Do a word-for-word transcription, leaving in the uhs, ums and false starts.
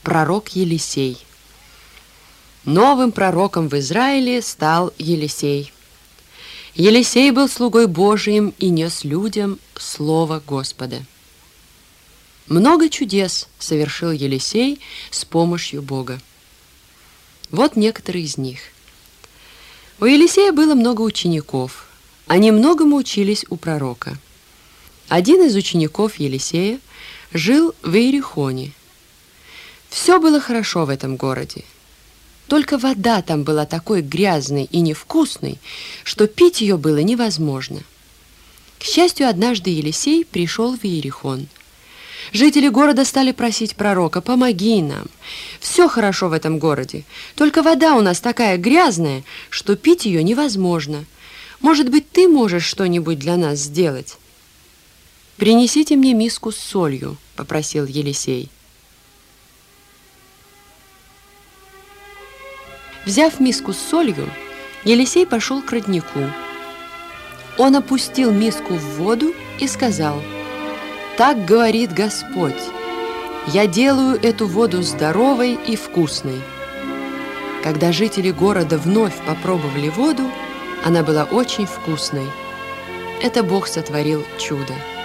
Пророк Елисей. Новым пророком в Израиле стал Елисей. Елисей был слугой Божиим и нес людям слово Господа. Много чудес совершил Елисей с помощью Бога. Вот некоторые из них. У Елисея было много учеников. Они многому учились у пророка. Один из учеников Елисея жил в Иерихоне. Все было хорошо в этом городе. Только вода там была такой грязной и невкусной, что пить ее было невозможно. К счастью, однажды Елисей пришел в Иерихон. Жители города стали просить пророка: «Помоги нам. Все хорошо в этом городе, только вода у нас такая грязная, что пить ее невозможно. Может быть, ты можешь что-нибудь для нас сделать?» «Принесите мне миску с солью», — попросил Елисей. Взяв миску с солью, Елисей пошел к роднику. Он опустил миску в воду и сказал: «Так говорит Господь, я делаю эту воду здоровой и вкусной». Когда жители города вновь попробовали воду, она была очень вкусной. Это Бог сотворил чудо.